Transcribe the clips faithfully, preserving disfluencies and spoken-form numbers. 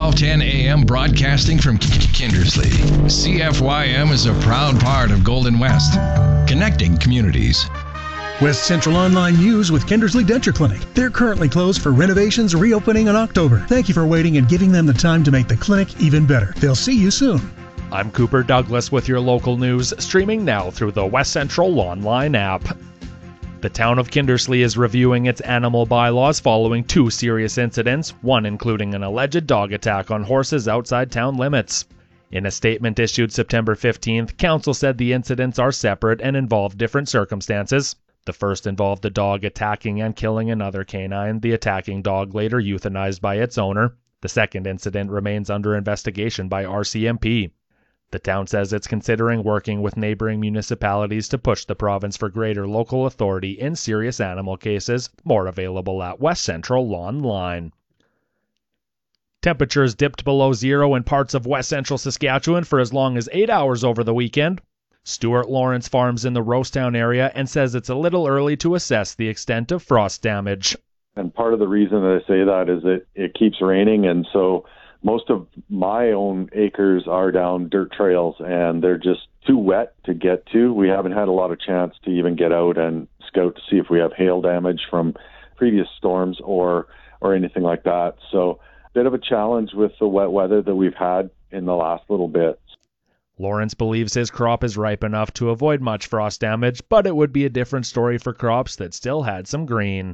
twelve ten A M broadcasting from Kindersley. C F Y M is a proud part of Golden West, connecting communities. West Central Online News with Kindersley Denture Clinic. They're currently closed for renovations, reopening in October. Thank you for waiting and giving them the time to make the clinic even better. They'll see you soon. I'm Cooper Douglas with your local news, streaming now through the West Central Online app. The town of Kindersley is reviewing its animal bylaws following two serious incidents, one including an alleged dog attack on horses outside town limits. In a statement issued September fifteenth, council said the incidents are separate and involve different circumstances. The first involved the dog attacking and killing another canine, the attacking dog later euthanized by its owner. The second incident remains under investigation by R C M P. The town says it's considering working with neighboring municipalities to push the province for greater local authority in serious animal cases. More available at West Central Online. Temperatures dipped below zero in parts of West Central Saskatchewan for as long as eight hours over the weekend. Stuart Lawrence farms in the Rosetown area and says it's a little early to assess the extent of frost damage. And part of the reason that I say that is that it keeps raining, and so most of my own acres are down dirt trails, and they're just too wet to get to. We haven't had a lot of chance to even get out and scout to see if we have hail damage from previous storms or or anything like that. So a bit of a challenge with the wet weather that we've had in the last little bit. Lawrence believes his crop is ripe enough to avoid much frost damage, but it would be a different story for crops that still had some green.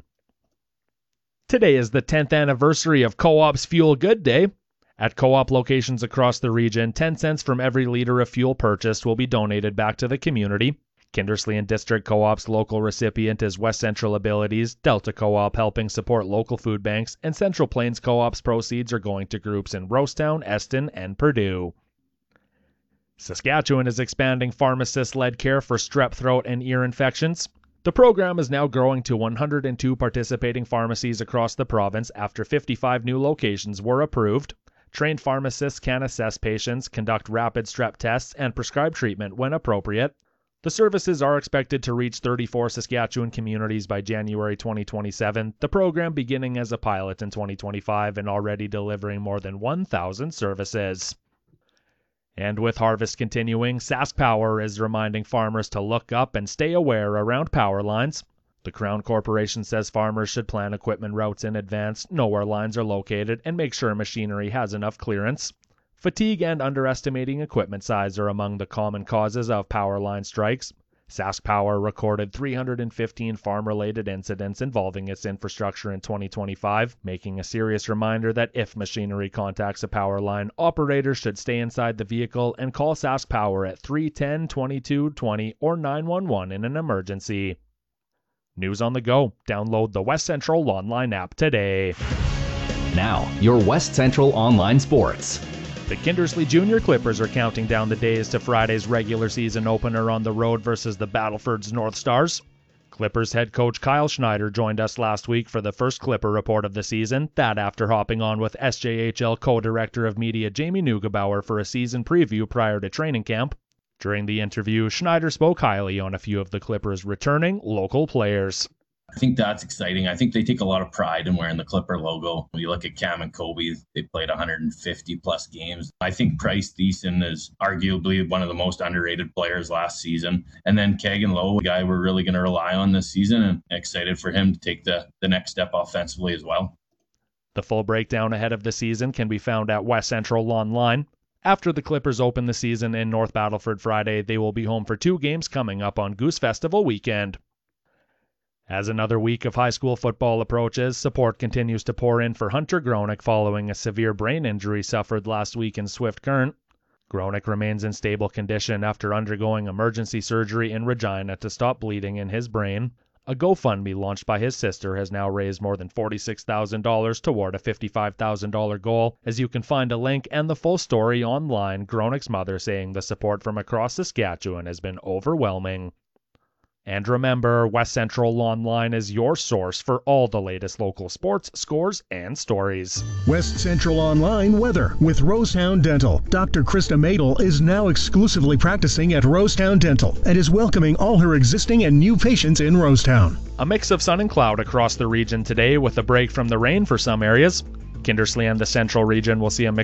Today is the tenth anniversary of Co-op's Fuel Good Day. At Co-op locations across the region, ten cents from every liter of fuel purchased will be donated back to the community. Kindersley and District Co-op's local recipient is West Central Abilities, Delta Co-op helping support local food banks, and Central Plains Co-op's proceeds are going to groups in Rosetown, Eston, and Purdue. Saskatchewan is expanding pharmacist-led care for strep throat and ear infections. The program is now growing to one hundred two participating pharmacies across the province after fifty-five new locations were approved. Trained pharmacists can assess patients, conduct rapid strep tests, and prescribe treatment when appropriate. The services are expected to reach thirty-four Saskatchewan communities by January twenty twenty-seven, the program beginning as a pilot in twenty twenty-five and already delivering more than one thousand services. And with harvest continuing, Sask Power is reminding farmers to look up and stay aware around power lines. The Crown Corporation says farmers should plan equipment routes in advance, know where lines are located, and make sure machinery has enough clearance. Fatigue and underestimating equipment size are among the common causes of power line strikes. Sask Power recorded three hundred fifteen farm-related incidents involving its infrastructure in twenty twenty-five, making a serious reminder that if machinery contacts a power line, operators should stay inside the vehicle and call Sask Power at three one zero, two two two zero or nine one one in an emergency. News on the go. Download the West Central Online app today. Now, your West Central Online Sports. The Kindersley Junior Clippers are counting down the days to Friday's regular season opener on the road versus the Battleford's North Stars. Clippers head coach Kyle Schneider joined us last week for the first Clipper report of the season, that after hopping on with S J H L co-director of media Jamie Neugebauer for a season preview prior to training camp. During the interview, Schneider spoke highly on a few of the Clippers' returning local players. I think that's exciting. I think they take a lot of pride in wearing the Clipper logo. When you look at Cam and Kobe, they played one hundred fifty plus games. I think Price Thiessen is arguably one of the most underrated players last season. And then Kagan Lowe, a guy we're really going to rely on this season, and excited for him to take the, the next step offensively as well. The full breakdown ahead of the season can be found at West Central Online. After the Clippers open the season in North Battleford Friday, they will be home for two games coming up on Goose Festival weekend. As another week of high school football approaches, support continues to pour in for Hunter Gronick following a severe brain injury suffered last week in Swift Current. Gronick remains in stable condition after undergoing emergency surgery in Regina to stop bleeding in his brain. A GoFundMe launched by his sister has now raised more than forty-six thousand dollars toward a fifty-five thousand dollars goal, as you can find a link and the full story online, Gronick's mother saying the support from across Saskatchewan has been overwhelming. And remember, West Central Online is your source for all the latest local sports, scores, and stories. West Central Online weather with Rosetown Dental. Doctor Krista Madel is now exclusively practicing at Rosetown Dental and is welcoming all her existing and new patients in Rosetown. A mix of sun and cloud across the region today with a break from the rain for some areas. Kindersley and the central region will see a mix